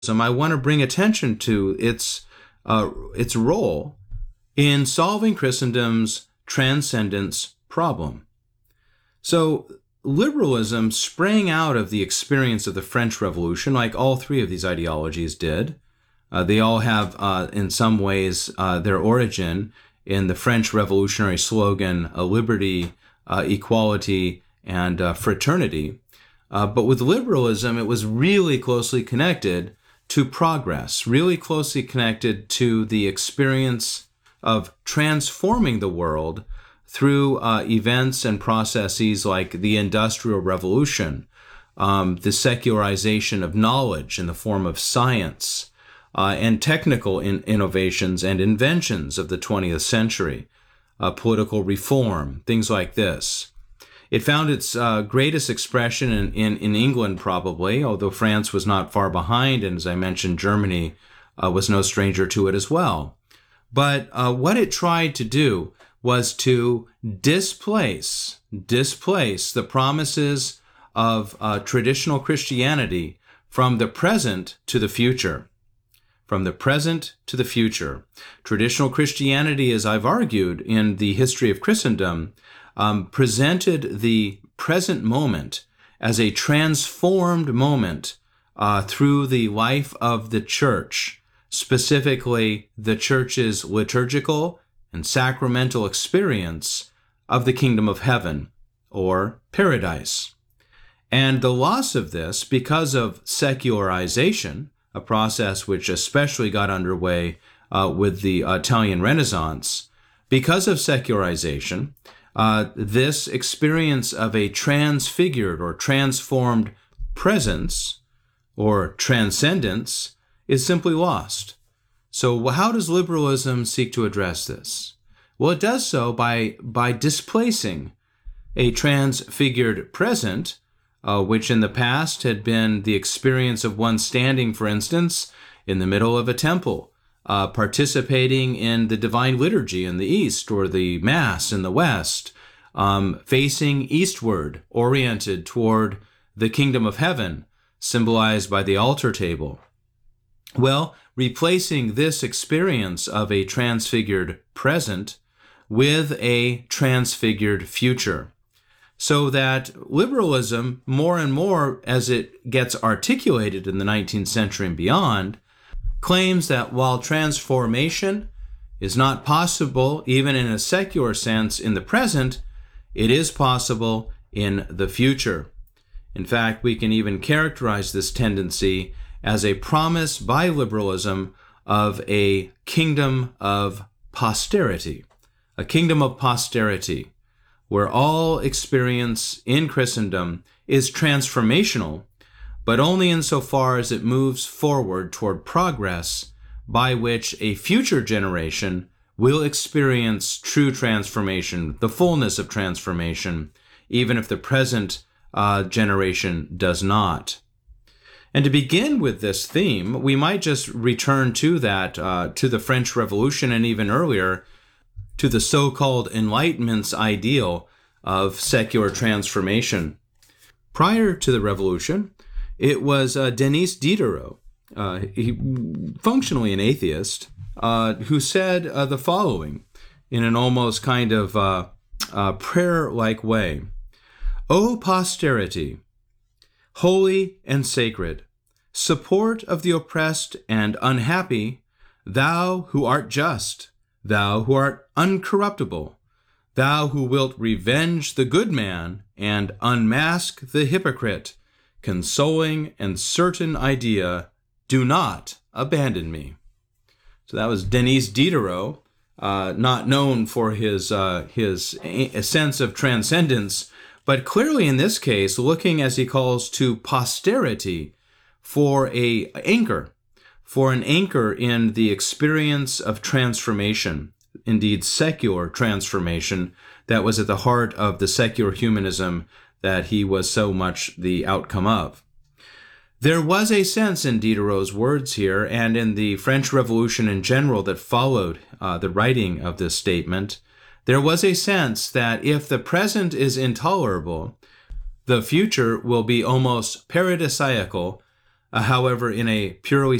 I want to bring attention to its role in solving Christendom's transcendence problem. So liberalism sprang out of the experience of the French Revolution, like all three of these ideologies did. They all have, in some ways, their origin in the French revolutionary slogan, liberty, equality, and fraternity. But with liberalism, it was really closely connected to progress, really closely connected to the experience of transforming the world through events and processes like the Industrial Revolution, the secularization of knowledge in the form of science, and technical innovations and inventions of the 20th century, political reform, things like this. It found its greatest expression in England, probably, although France was not far behind, and as I mentioned, Germany was no stranger to it as well. But what it tried to do was to displace the promises of traditional Christianity from the present to the future. From the present to the future. Traditional Christianity, as I've argued in the history of Christendom, presented the present moment as a transformed moment through the life of the church, specifically the church's liturgical and sacramental experience of the kingdom of heaven, or paradise. And the loss of this, because of secularization, a process which especially got underway with the Italian Renaissance, because of secularization, this experience of a transfigured or transformed presence or transcendence is simply lost. So how does liberalism seek to address this? Well, it does so by displacing a transfigured present, which in the past had been the experience of one standing, for instance, in the middle of a temple, participating in the divine liturgy in the East or the Mass in the West, facing eastward, oriented toward the kingdom of heaven, symbolized by the altar table. Well, replacing this experience of a transfigured present with a transfigured future, so that liberalism, more and more as it gets articulated in the 19th century and beyond, claims that while transformation is not possible even in a secular sense in the present, it is possible in the future. In fact, we can even characterize this tendency as a promise by liberalism of a kingdom of posterity, a kingdom of posterity, where all experience in Christendom is transformational, but only insofar as it moves forward toward progress by which a future generation will experience true transformation, the fullness of transformation, even if the present generation does not. And to begin with this theme, we might just return to that, to the French Revolution and even earlier, to the so-called Enlightenment's ideal of secular transformation. Prior to the Revolution, it was Denis Diderot, functionally an atheist, who said the following in an almost kind of prayer-like way. O posterity, holy and sacred, support of the oppressed and unhappy, thou who art just, thou who art uncorruptible, thou who wilt revenge the good man and unmask the hypocrite, consoling and certain idea, do not abandon me. So that was Denis Diderot, not known for his sense of transcendence, but clearly in this case, looking, as he calls, to posterity for an anchor in the experience of transformation, indeed secular transformation, that was at the heart of the secular humanism that he was so much the outcome of. There was a sense in Diderot's words here, and in the French Revolution in general that followed the writing of this statement, there was a sense that if the present is intolerable, the future will be almost paradisiacal, However, in a purely